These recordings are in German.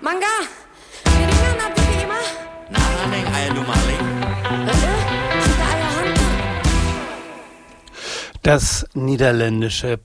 Mangga, piringan apa imah? Nah, neng aya nu maling. Suka aya hantu. Das niederländische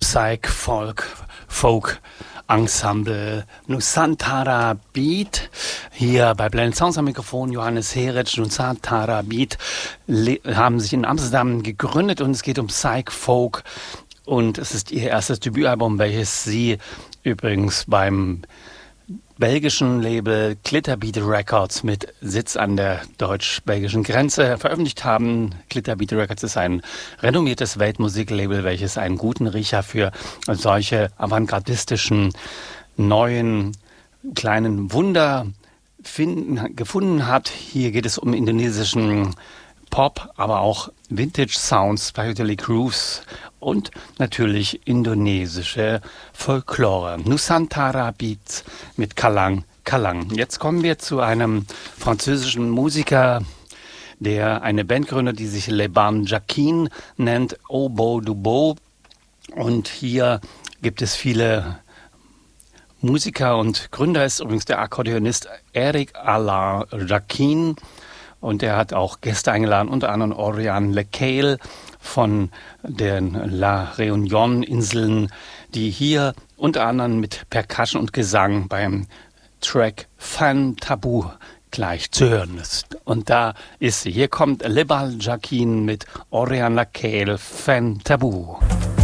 Psych-Folk-Ensemble Nusantara Beat. Hier bei Blended Sounds am Mikrofon Johannes Heritsch. Nusantara Beat haben sich in Amsterdam gegründet und es geht um Psych-Folk. Und es ist ihr erstes Debütalbum, welches sie übrigens beim belgischen Label Glitterbeat Records mit Sitz an der deutsch-belgischen Grenze veröffentlicht haben. Glitterbeat Records ist ein renommiertes Weltmusiklabel, welches einen guten Riecher für solche avantgardistischen, neuen, kleinen Wunder gefunden hat. Hier geht es um indonesischen Pop, aber auch Vintage Sounds, Psychedelic Grooves und natürlich indonesische Folklore. Nusantara Beat mit Kalang Kalang. Jetzt kommen wir zu einem französischen Musiker, der eine Band gründet, die sich Le Ban Jacquin nennt, Obo Dubo. Und hier gibt es viele Musiker und Gründer ist übrigens der Akkordeonist Eric Alain Jacquin. Und er hat auch Gäste eingeladen, unter anderem Oriane Lecaille von den La Réunion-Inseln, die hier unter anderem mit Percussion und Gesang beim Track Fan Tabou gleich zu hören ist. Und da ist sie. Hier kommt Le Ban Jacquin mit Oriane Lecaille, Fan Tabou.